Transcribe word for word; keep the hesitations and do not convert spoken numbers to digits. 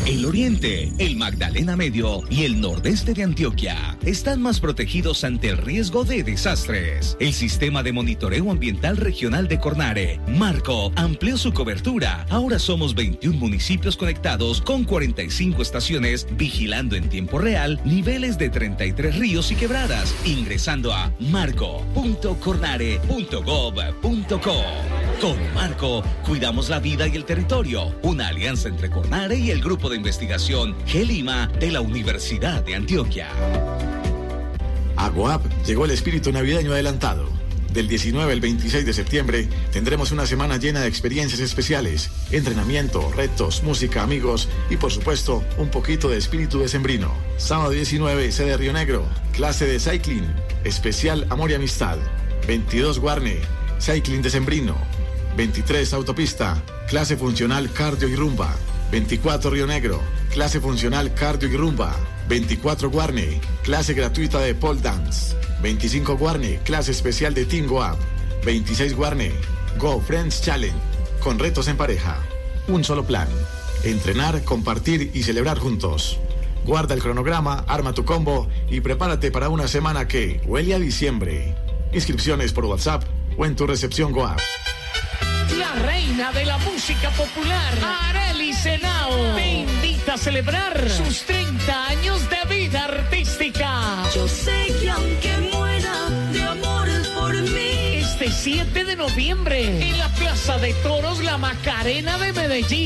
El oriente, el Magdalena Medio y el nordeste de Antioquia están más protegidos ante el riesgo de desastres. El Sistema de Monitoreo Ambiental Regional de Cornare, Marco, amplió su cobertura. Ahora somos veintiún municipios conectados con cuarenta y cinco estaciones, vigilando en tiempo real niveles de treinta y tres ríos y quebradas, ingresando a marco punto cornare punto gov punto co. Con Marco, cuidamos la vida y el territorio. Una alianza entre Cornare y el Grupo de Investigación G Lima de la Universidad de Antioquia. A Goap llegó el espíritu navideño adelantado. Del diecinueve al veintiséis de septiembre tendremos una semana llena de experiencias especiales, entrenamiento, retos, música, amigos y por supuesto un poquito de espíritu decembrino. Sábado diecinueve, sede Río Negro, clase de cycling, especial Amor y Amistad. veintidós Guarne, cycling decembrino. veintitrés Autopista, clase funcional cardio y rumba. veinticuatro Río Negro, clase funcional cardio y rumba. veinticuatro Guarne, clase gratuita de pole dance. veinticinco Guarne, clase especial de Team Goap. veintiséis Guarne, Go Friends Challenge, con retos en pareja. Un solo plan, entrenar, compartir y celebrar juntos. Guarda el cronograma, arma tu combo y prepárate para una semana que huele a diciembre. Inscripciones por WhatsApp o en tu recepción Goap. La reina de la música popular, Arelis Henao, te invita a celebrar sus treinta años de vida artística. Yo sé que aunque muera de amor por mí. Este siete de noviembre, en la Plaza de Toros La Macarena de Medellín.